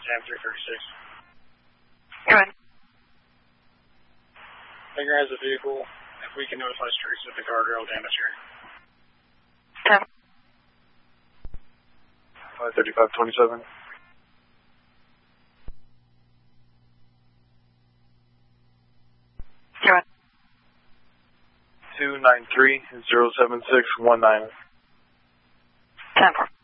Sam 336. Go ahead. Finger has a vehicle. If we can notify streets of the guardrail damage here. 10. 53527. Go ahead. 293-07619. 10-4.